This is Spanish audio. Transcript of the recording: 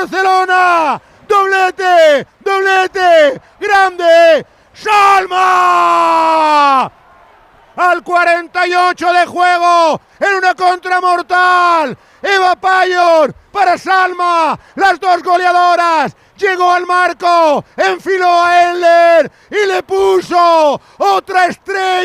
Barcelona. Doblete, doblete, grande, Salma. Al 48 de juego, en una contra mortal, Eva Payor para Salma, las dos goleadoras, llegó al marco, enfiló a Endler y le puso otra estrella.